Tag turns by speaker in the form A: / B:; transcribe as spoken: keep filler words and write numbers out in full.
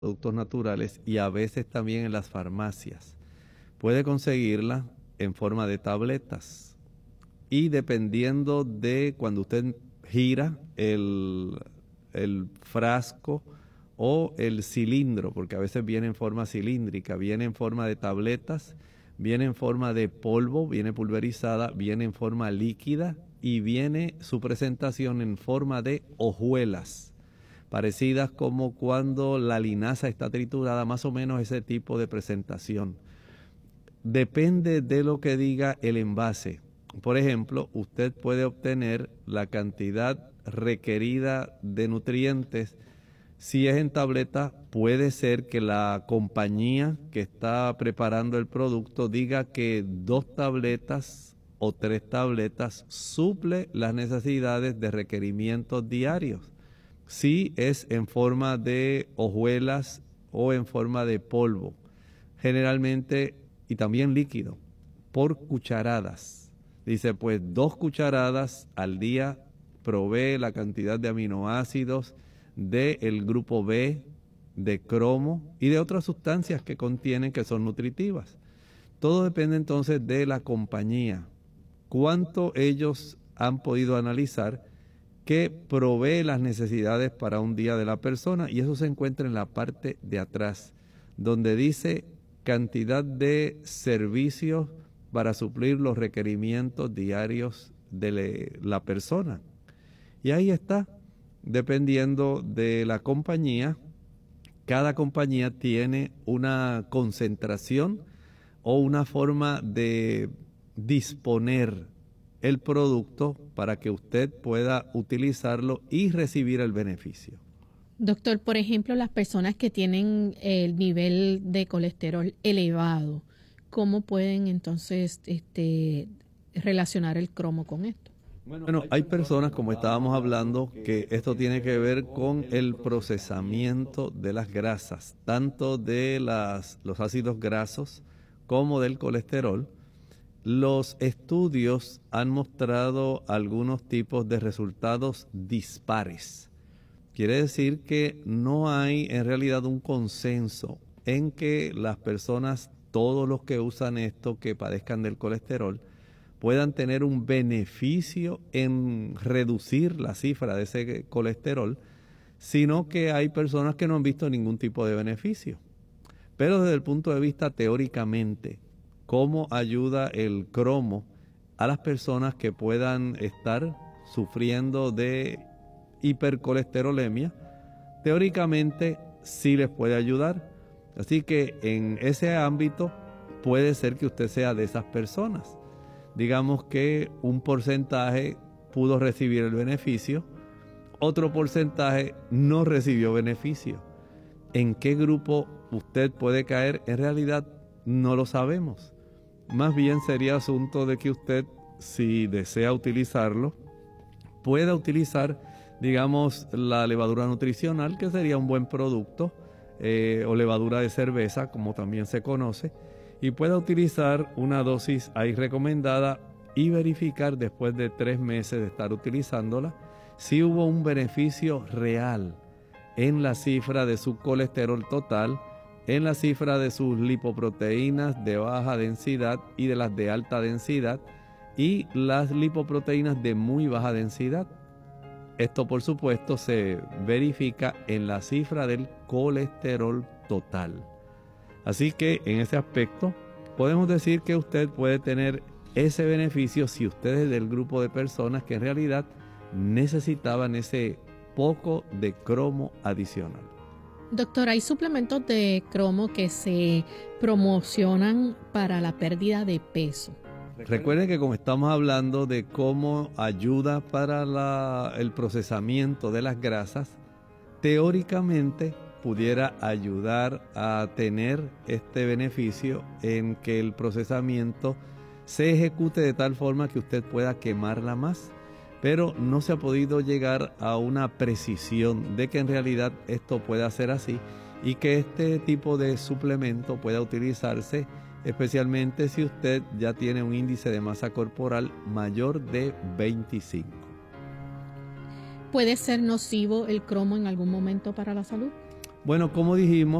A: productos naturales y a veces también en las farmacias. Puede conseguirla en forma de tabletas y dependiendo de cuando usted gira el, el frasco o el cilindro, porque a veces viene en forma cilíndrica, viene en forma de tabletas, viene en forma de polvo, viene pulverizada, viene en forma líquida y viene su presentación en forma de hojuelas, parecidas como cuando la linaza está triturada, más o menos ese tipo de presentación. Depende de lo que diga el envase. Por ejemplo, usted puede obtener la cantidad requerida de nutrientes. Si es en tableta, puede ser que la compañía que está preparando el producto diga que dos tabletas o tres tabletas suple las necesidades de requerimientos diarios. Si es en forma de hojuelas o en forma de polvo, generalmente, y también líquido, por cucharadas. Dice, pues dos cucharadas al día provee la cantidad de aminoácidos del grupo B, de cromo y de otras sustancias que contienen que son nutritivas. Todo depende entonces de la compañía. Cuánto ellos han podido analizar que provee las necesidades para un día de la persona, y eso se encuentra en la parte de atrás, donde dice cantidad de servicios para suplir los requerimientos diarios de la persona. Y ahí está, dependiendo de la compañía, cada compañía tiene una concentración o una forma de disponer el producto para que usted pueda utilizarlo y recibir el beneficio.
B: Doctor, por ejemplo, las personas que tienen el nivel de colesterol elevado, ¿cómo pueden entonces este, relacionar el cromo con esto?
A: Bueno, hay personas, como estábamos hablando, que esto tiene que ver con el procesamiento de las grasas, tanto de las, los ácidos grasos como del colesterol. Los estudios han mostrado algunos tipos de resultados dispares. Quiere decir que no hay en realidad un consenso en que las personas, todos los que usan esto, que padezcan del colesterol, puedan tener un beneficio en reducir la cifra de ese colesterol, sino que hay personas que no han visto ningún tipo de beneficio. Pero desde el punto de vista teóricamente, ¿cómo ayuda el cromo a las personas que puedan estar sufriendo de hipercolesterolemia? Teóricamente sí les puede ayudar. Así que en ese ámbito puede ser que usted sea de esas personas. Digamos que un porcentaje pudo recibir el beneficio, otro porcentaje no recibió beneficio. ¿En qué grupo usted puede caer? En realidad no lo sabemos. Más bien sería asunto de que usted, si desea utilizarlo, pueda utilizar, digamos, la levadura nutricional, que sería un buen producto, eh, o levadura de cerveza, como también se conoce, y pueda utilizar una dosis ahí recomendada y verificar después de tres meses de estar utilizándola si hubo un beneficio real en la cifra de su colesterol total, en la cifra de sus lipoproteínas de baja densidad y de las de alta densidad y las lipoproteínas de muy baja densidad. Esto, por supuesto, se verifica en la cifra del colesterol total. Así que en ese aspecto podemos decir que usted puede tener ese beneficio si usted es del grupo de personas que en realidad necesitaban ese poco de cromo adicional.
B: Doctor, hay suplementos de cromo que se promocionan para la pérdida de peso.
A: Recuerden que como estamos hablando de cómo ayuda para la, el procesamiento de las grasas, teóricamente pudiera ayudar a tener este beneficio en que el procesamiento se ejecute de tal forma que usted pueda quemarla más, pero no se ha podido llegar a una precisión de que en realidad esto pueda ser así y que este tipo de suplemento pueda utilizarse especialmente si usted ya tiene un índice de masa corporal mayor de veinticinco.
B: ¿Puede ser nocivo el cromo en algún momento para la salud?
A: Bueno, como dijimos,